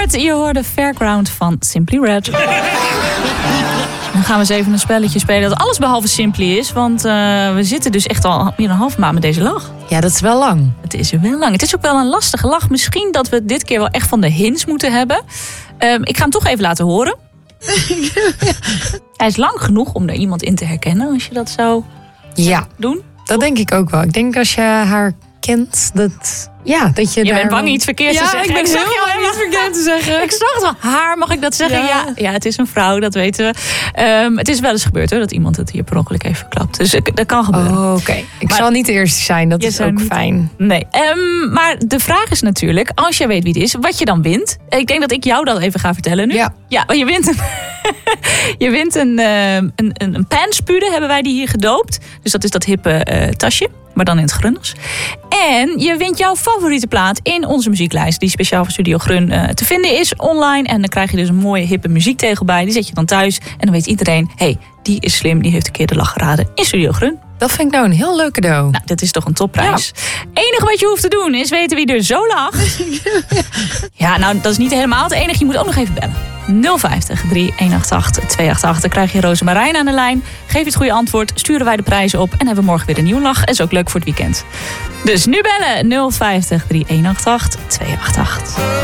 Red, je hoorde Fairground van Simply Red. Dan gaan we eens even een spelletje spelen dat alles behalve Simply is. Want we zitten dus echt al meer dan een half maand met deze lach. Ja, dat is wel lang. Het is wel lang. Het is ook wel een lastige lach. Misschien dat we dit keer wel echt van de hints moeten hebben. Ik ga hem toch even laten horen. Hij is lang genoeg om er iemand in te herkennen, als je dat zou doen. Dat denk ik ook wel. Ik denk als je haar kent, dat je bent bang iets verkeerds te zeggen. Ik ben heel bang iets verkeerd te zeggen. Ik zag het wel. Haar, mag ik dat zeggen? Ja, het is een vrouw, dat weten we. Het is wel eens gebeurd hoor, dat iemand het hier per ongeluk heeft verklapt. Dus dat kan gebeuren. Oh, oké. Ik zal niet de eerste zijn, dat is ook fijn. Nee, maar de vraag is natuurlijk, als jij weet wie het is, wat je dan wint. Ik denk dat ik jou dat even ga vertellen nu. Ja, want je wint een panspude, hebben wij die hier gedoopt. Dus dat is dat hippe tasje, maar dan in het Grunners. En je wint jouw favoriete plaat in onze muzieklijst, die speciaal voor Studio Grun te vinden is online. En dan krijg je dus een mooie hippe muziektegel bij. Die zet je dan thuis en dan weet iedereen, die is slim, die heeft een keer de lach geraden in Studio Grun. Dat vind ik nou een heel leuk cadeau. Nou, dat is toch een topprijs. Ja. Enige wat je hoeft te doen is weten wie er zo lacht. Ja, nou, dat is niet helemaal het enige. Je moet ook nog even bellen. 050 3188 288. Dan krijg je Rosemarijn aan de lijn. Geef je het goede antwoord, sturen wij de prijzen op en hebben we morgen weer een nieuwe lach. En is ook leuk voor het weekend. Dus nu bellen 050 3188 288.